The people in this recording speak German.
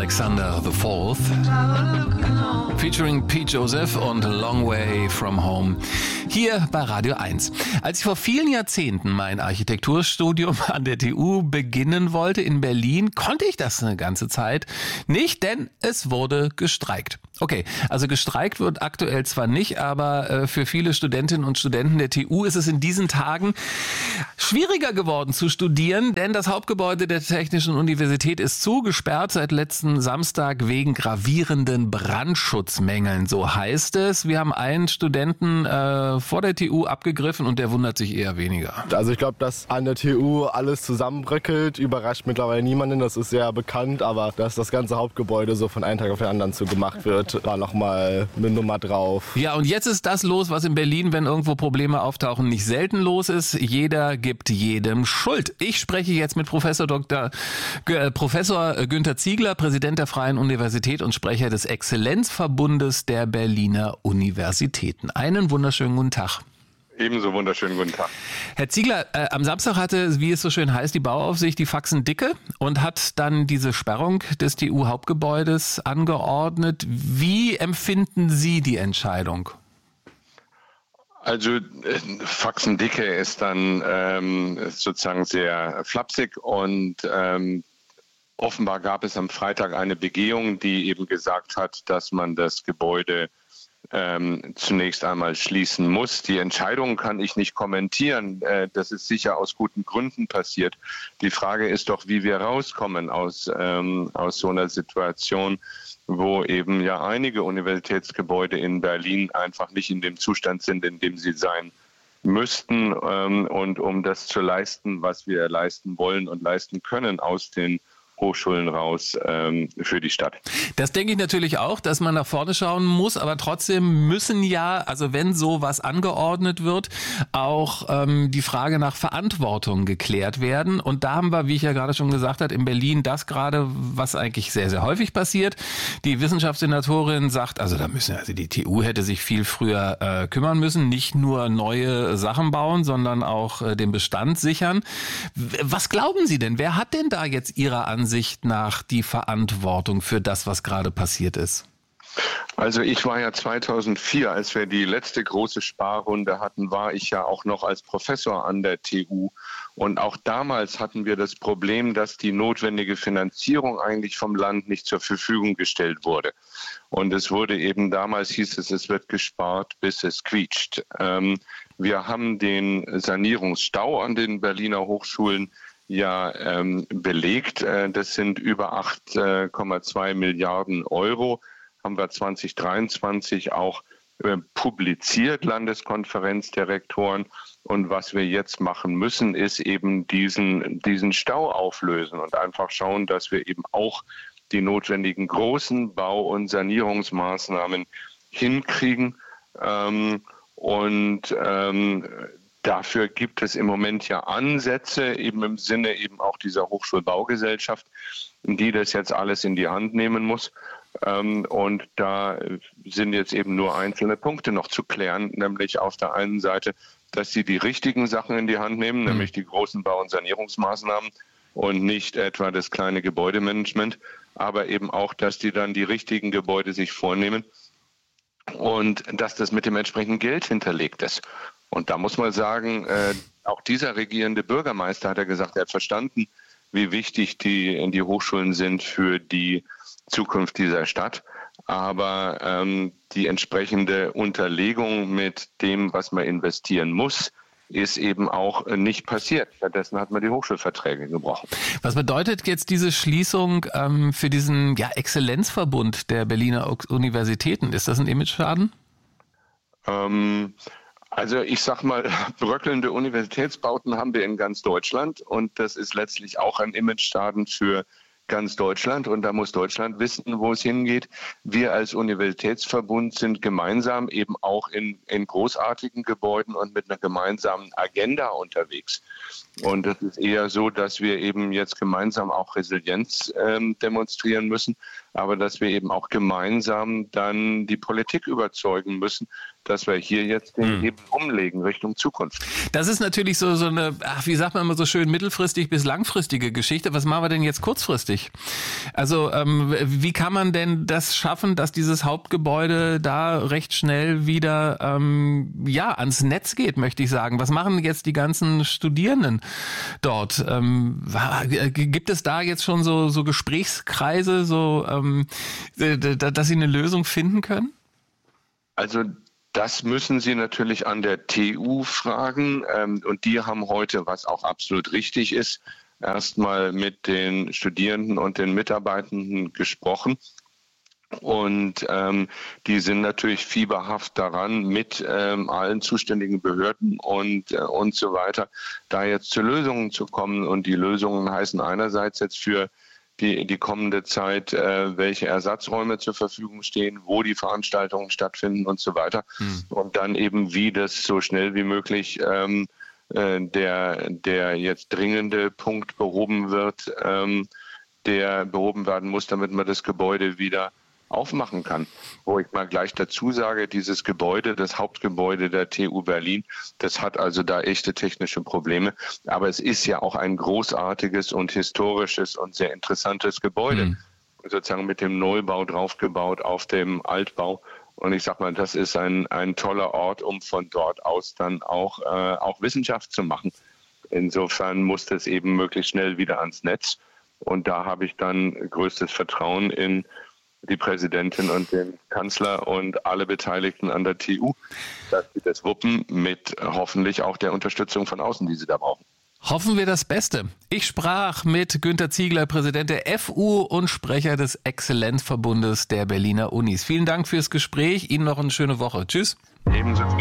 Alexander IV, featuring Pete Joseph und Long Way From Home, hier bei Radio 1. Als ich vor vielen Jahrzehnten mein Architekturstudium an der TU beginnen wollte in Berlin, konnte ich das eine ganze Zeit nicht, denn es wurde gestreikt. Okay, also gestreikt wird aktuell zwar nicht, aber für viele Studentinnen und Studenten der TU ist es in diesen Tagen schwieriger geworden zu studieren, denn das Hauptgebäude der Technischen Universität ist zugesperrt seit letzten Samstag wegen gravierenden Brandschutzmängeln, so heißt es. Wir haben einen Studenten vor der TU abgegriffen und der wundert sich eher weniger. Also ich glaube, dass an der TU alles zusammenbröckelt, überrascht mittlerweile niemanden, das ist sehr bekannt, aber dass das ganze Hauptgebäude so von einem Tag auf den anderen zugemacht wird, war nochmal eine Nummer drauf. Ja, und jetzt ist das los, was in Berlin, wenn irgendwo Probleme auftauchen, nicht selten los ist. Jeder gibt jedem Schuld. Ich spreche jetzt mit Professor Günther Ziegler, Präsident der Freien Universität und Sprecher des Exzellenzverbundes der Berliner Universitäten. Einen wunderschönen guten Tag. Ebenso wunderschönen guten Tag. Herr Ziegler, am Samstag hatte, wie es so schön heißt, die Bauaufsicht die Faxen dicke und hat dann diese Sperrung des TU-Hauptgebäudes angeordnet. Wie empfinden Sie die Entscheidung? Also Faxendicke ist dann sozusagen sehr flapsig und offenbar gab es am Freitag eine Begehung, die eben gesagt hat, dass man das Gebäude zunächst einmal schließen muss. Die Entscheidung kann ich nicht kommentieren. Das ist sicher aus guten Gründen passiert. Die Frage ist doch, wie wir rauskommen aus so einer Situation, wo eben ja einige Universitätsgebäude in Berlin einfach nicht in dem Zustand sind, in dem sie sein müssten. Und um das zu leisten, was wir leisten wollen und leisten können aus den Hochschulen raus für die Stadt. Das denke ich natürlich auch, dass man nach vorne schauen muss, aber trotzdem müssen ja, also wenn sowas angeordnet wird, auch die Frage nach Verantwortung geklärt werden. Und da haben wir, wie ich ja gerade schon gesagt habe, in Berlin das gerade, was eigentlich sehr, sehr häufig passiert. Die Wissenschaftssenatorin sagt, also die TU hätte sich viel früher kümmern müssen, nicht nur neue Sachen bauen, sondern auch den Bestand sichern. Was glauben Sie denn? Wer hat denn da jetzt Ihrer Ansicht nach die Verantwortung für das, was gerade passiert ist? Also ich war ja 2004, als wir die letzte große Sparrunde hatten, war ich ja auch noch als Professor an der TU. Und auch damals hatten wir das Problem, dass die notwendige Finanzierung eigentlich vom Land nicht zur Verfügung gestellt wurde. Und es wurde eben damals, hieß es wird gespart, bis es quietscht. Wir haben den Sanierungsstau an den Berliner Hochschulen belegt. Das sind über 8,2 Milliarden Euro. Haben wir 2023 auch publiziert, Landeskonferenz der Rektoren. Und was wir jetzt machen müssen, ist eben diesen Stau auflösen und einfach schauen, dass wir eben auch die notwendigen großen Bau- und Sanierungsmaßnahmen hinkriegen. Dafür gibt es im Moment ja Ansätze, eben im Sinne eben auch dieser Hochschulbaugesellschaft, die das jetzt alles in die Hand nehmen muss. Und da sind jetzt eben nur einzelne Punkte noch zu klären, nämlich auf der einen Seite, dass sie die richtigen Sachen in die Hand nehmen, nämlich die großen Bau- und Sanierungsmaßnahmen und nicht etwa das kleine Gebäudemanagement, aber eben auch, dass die dann die richtigen Gebäude sich vornehmen und dass das mit dem entsprechenden Geld hinterlegt ist. Und da muss man sagen, auch dieser regierende Bürgermeister hat ja gesagt, er hat verstanden, wie wichtig die Hochschulen sind für die Zukunft dieser Stadt. Aber die entsprechende Unterlegung mit dem, was man investieren muss, ist eben auch nicht passiert. Stattdessen hat man die Hochschulverträge gebrochen. Was bedeutet jetzt diese Schließung für diesen Exzellenzverbund der Berliner Universitäten? Ist das ein Imageschaden? Also ich sag mal, bröckelnde Universitätsbauten haben wir in ganz Deutschland und das ist letztlich auch ein Imageschaden für ganz Deutschland und da muss Deutschland wissen, wo es hingeht. Wir als Universitätsverbund sind gemeinsam eben auch in großartigen Gebäuden und mit einer gemeinsamen Agenda unterwegs. Und es ist eher so, dass wir eben jetzt gemeinsam auch Resilienz demonstrieren müssen, aber dass wir eben auch gemeinsam dann die Politik überzeugen müssen, dass wir hier jetzt den Hebel umlegen Richtung Zukunft. Das ist natürlich so eine, wie sagt man immer so schön, mittelfristig bis langfristige Geschichte. Was machen wir denn jetzt kurzfristig? Also wie kann man denn das schaffen, dass dieses Hauptgebäude da recht schnell wieder ans Netz geht, möchte ich sagen? Was machen jetzt die ganzen Studierenden dort? Gibt es da jetzt schon so Gesprächskreise, dass sie eine Lösung finden können? Also das müssen Sie natürlich an der TU fragen. Und die haben heute, was auch absolut richtig ist, erstmal mit den Studierenden und den Mitarbeitenden gesprochen. Und die sind natürlich fieberhaft daran, mit allen zuständigen Behörden und so weiter, da jetzt zu Lösungen zu kommen. Und die Lösungen heißen einerseits jetzt für die kommende Zeit, welche Ersatzräume zur Verfügung stehen, wo die Veranstaltungen stattfinden und so weiter. Und dann eben, wie das so schnell wie möglich der jetzt dringende Punkt behoben wird, der behoben werden muss, damit man das Gebäude wieder aufmachen kann. Wo ich mal gleich dazu sage, dieses Gebäude, das Hauptgebäude der TU Berlin, das hat also da echte technische Probleme. Aber es ist ja auch ein großartiges und historisches und sehr interessantes Gebäude. Sozusagen mit dem Neubau draufgebaut auf dem Altbau. Und ich sag mal, das ist ein toller Ort, um von dort aus dann auch Wissenschaft zu machen. Insofern muss das eben möglichst schnell wieder ans Netz. Und da habe ich dann größtes Vertrauen in die Präsidentin und den Kanzler und alle Beteiligten an der TU, dass sie das wuppen mit hoffentlich auch der Unterstützung von außen, die sie da brauchen. Hoffen wir das Beste. Ich sprach mit Günter Ziegler, Präsident der FU und Sprecher des Exzellenzverbundes der Berliner Unis. Vielen Dank fürs Gespräch. Ihnen noch eine schöne Woche. Tschüss. Ebenso.